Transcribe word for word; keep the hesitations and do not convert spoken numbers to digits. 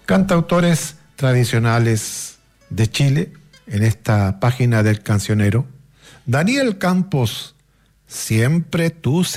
Cantautores tradicionales de Chile, en esta página del cancionero. Daniel Campos, Siempre tú